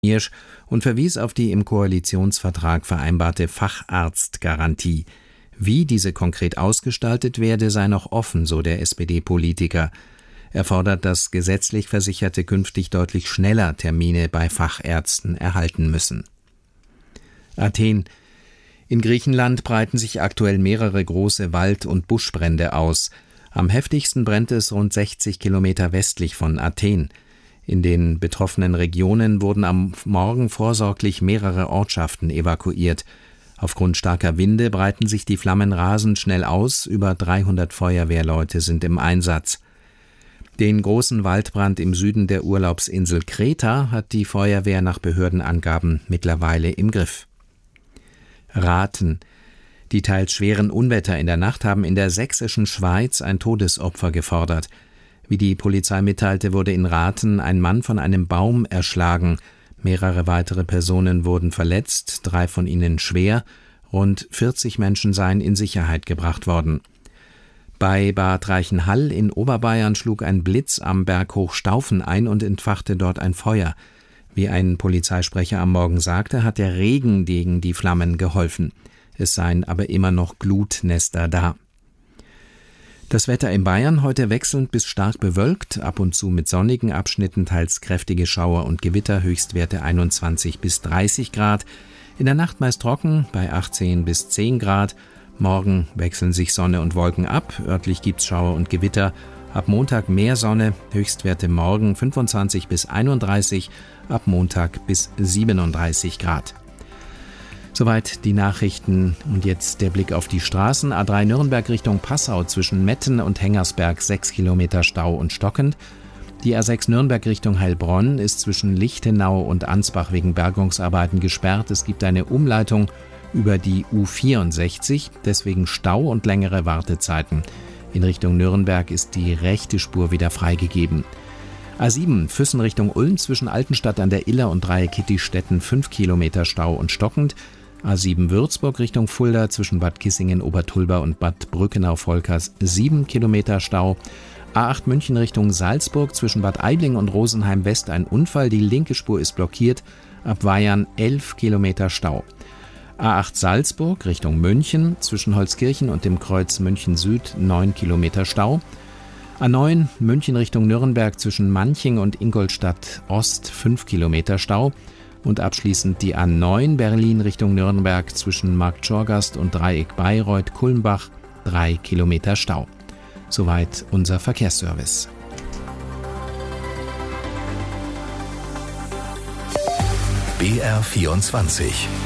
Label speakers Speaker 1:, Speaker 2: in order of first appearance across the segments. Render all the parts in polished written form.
Speaker 1: und verwies auf die im Koalitionsvertrag vereinbarte Facharztgarantie. Wie diese konkret ausgestaltet werde, sei noch offen, so der SPD-Politiker. Er fordert, dass gesetzlich Versicherte künftig deutlich schneller Termine bei Fachärzten erhalten müssen. Athen. In Griechenland breiten sich aktuell mehrere große Wald- und Buschbrände aus. Am heftigsten brennt es rund 60 Kilometer westlich von Athen. In den betroffenen Regionen wurden am Morgen vorsorglich mehrere Ortschaften evakuiert. Aufgrund starker Winde breiten sich die Flammen rasend schnell aus, über 300 Feuerwehrleute sind im Einsatz. Den großen Waldbrand im Süden der Urlaubsinsel Kreta hat die Feuerwehr nach Behördenangaben mittlerweile im Griff. Rathen. Die teils schweren Unwetter in der Nacht haben in der sächsischen Schweiz ein Todesopfer gefordert. Wie die Polizei mitteilte, wurde in Rathen ein Mann von einem Baum erschlagen. Mehrere weitere Personen wurden verletzt, 3 von ihnen schwer. Rund 40 Menschen seien in Sicherheit gebracht worden. Bei Bad Reichenhall in Oberbayern schlug ein Blitz am Berghoch Staufen ein und entfachte dort ein Feuer. Wie ein Polizeisprecher am Morgen sagte, hat der Regen gegen die Flammen geholfen. Es seien aber immer noch Glutnester da. Das Wetter in Bayern heute wechselnd bis stark bewölkt, ab und zu mit sonnigen Abschnitten, teils kräftige Schauer und Gewitter, Höchstwerte 21 bis 30 Grad. In der Nacht meist trocken, bei 18 bis 10 Grad. Morgen wechseln sich Sonne und Wolken ab, örtlich gibt's Schauer und Gewitter. Ab Montag mehr Sonne, Höchstwerte morgen 25 bis 31, ab Montag bis 37 Grad. Soweit die Nachrichten und jetzt der Blick auf die Straßen. A3 Nürnberg Richtung Passau zwischen Metten und Hengersberg 6 Kilometer Stau und stockend. Die A6 Nürnberg Richtung Heilbronn ist zwischen Lichtenau und Ansbach wegen Bergungsarbeiten gesperrt. Es gibt eine Umleitung über die U64, deswegen Stau und längere Wartezeiten. In Richtung Nürnberg ist die rechte Spur wieder freigegeben. A7 Füssen Richtung Ulm zwischen Altenstadt an der Iller und Dreieck-Kitti-Stetten 5 Kilometer Stau und stockend. A7 Würzburg Richtung Fulda zwischen Bad Kissingen, Obertulba und Bad Brückenau-Volkers 7 Kilometer Stau. A8 München Richtung Salzburg zwischen Bad Aibling und Rosenheim West ein Unfall. Die linke Spur ist blockiert. Ab Weyern 11 Kilometer Stau. A8 Salzburg Richtung München zwischen Holzkirchen und dem Kreuz München Süd 9 Kilometer Stau. A9 München Richtung Nürnberg zwischen Manching und Ingolstadt Ost 5 Kilometer Stau. Und abschließend die A9 Berlin Richtung Nürnberg zwischen Marktschorgast und Dreieck Bayreuth-Kulmbach 3 Kilometer Stau. Soweit unser Verkehrsservice.
Speaker 2: BR24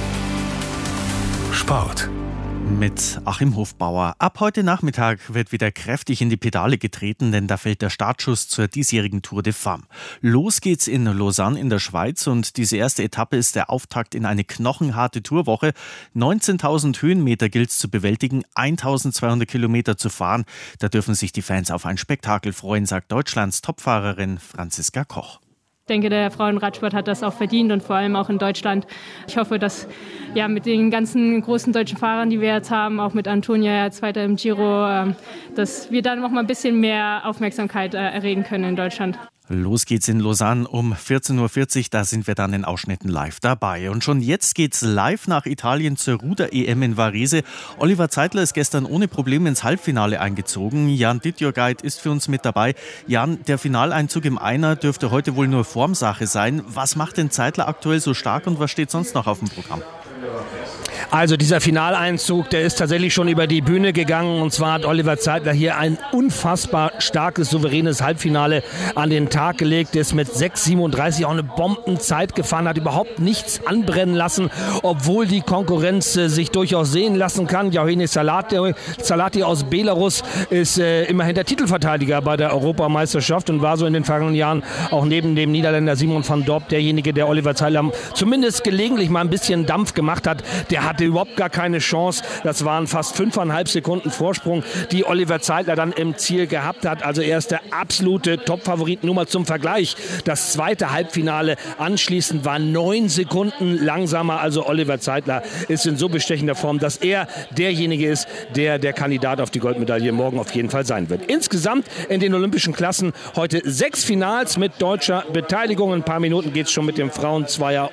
Speaker 2: Sport.
Speaker 3: Mit Achim Hofbauer. Ab heute Nachmittag wird wieder kräftig in die Pedale getreten, denn da fällt der Startschuss zur diesjährigen Tour de Femme. Los geht's in Lausanne in der Schweiz und diese erste Etappe ist der Auftakt in eine knochenharte Tourwoche. 19.000 Höhenmeter gilt es zu bewältigen, 1.200 Kilometer zu fahren. Da dürfen sich die Fans auf ein Spektakel freuen, sagt Deutschlands Topfahrerin Franziska Koch.
Speaker 4: Ich denke, der Frauenradsport hat das auch verdient und vor allem auch in Deutschland. Ich hoffe, dass mit den ganzen großen deutschen Fahrern, die wir jetzt haben, auch mit Antonia, Zweiter im Giro, dass wir dann noch mal ein bisschen mehr Aufmerksamkeit erregen können in Deutschland.
Speaker 3: Los geht's in Lausanne um 14.40 Uhr, da sind wir dann in Ausschnitten live dabei. Und schon jetzt geht's live nach Italien zur Ruder-EM in Varese. Oliver Zeitler ist gestern ohne Probleme ins Halbfinale eingezogen. Jan Dittjorgeit ist für uns mit dabei. Jan, der Finaleinzug im Einer dürfte heute wohl nur Formsache sein. Was macht denn Zeitler aktuell so stark und was steht sonst noch auf dem Programm?
Speaker 5: Also dieser Finaleinzug, der ist tatsächlich schon über die Bühne gegangen. Und zwar hat Oliver Zeitler hier ein unfassbar starkes, souveränes Halbfinale an den Tag gelegt. Ist mit 6,37 auch eine Bombenzeit gefahren, hat überhaupt nichts anbrennen lassen, obwohl die Konkurrenz sich durchaus sehen lassen kann. Yauheni Salati aus Belarus ist immerhin der Titelverteidiger bei der Europameisterschaft und war so in den vergangenen Jahren auch neben dem Niederländer Simon van Dorp derjenige, der Oliver Zeitler zumindest gelegentlich mal ein bisschen Dampf gemacht hat. Der hat hatte überhaupt gar keine Chance. Das waren fast 5,5 Sekunden Vorsprung, die Oliver Zeitler dann im Ziel gehabt hat. Also er ist der absolute Top-Favorit. Nur mal zum Vergleich. Das zweite Halbfinale anschließend war 9 Sekunden langsamer. Also Oliver Zeitler ist in so bestechender Form, dass er derjenige ist, der Kandidat auf die Goldmedaille morgen auf jeden Fall sein wird. Insgesamt in den olympischen Klassen heute 6 Finals mit deutscher Beteiligung. In ein paar Minuten geht es schon mit dem Frauenzweier